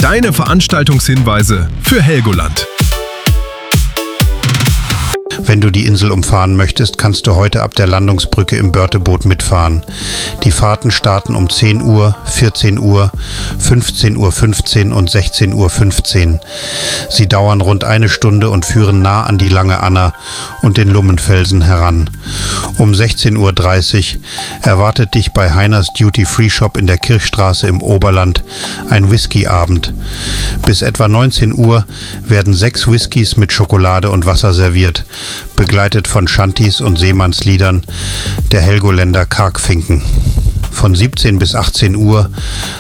Deine Veranstaltungshinweise für Helgoland. Wenn du die Insel umfahren möchtest, kannst du heute ab der Landungsbrücke im Börteboot mitfahren. Die Fahrten starten um 10 Uhr, 14 Uhr, 15:15 Uhr und 16:15 Uhr. Sie dauern rund 1 Stunde und führen nah an die Lange Anna und den Lummenfelsen heran. Um 16:30 Uhr erwartet dich bei Heiners Duty Free Shop in der Kirchstraße im Oberland ein Whiskyabend. Bis etwa 19 Uhr werden 6 Whiskys mit Schokolade und Wasser serviert, begleitet von Shanties und Seemannsliedern der Helgoländer Kargfinken. Von 17 bis 18 Uhr